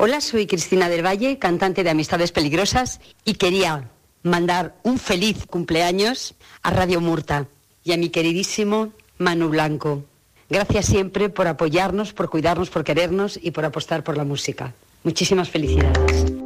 Hola, soy Cristina del Valle, cantante de Amistades Peligrosas, y quería mandar un feliz cumpleaños a Radio Murta y a mi queridísimo Manu Blanco. Gracias siempre por apoyarnos, por cuidarnos, por querernos y por apostar por la música. Muchísimas felicidades.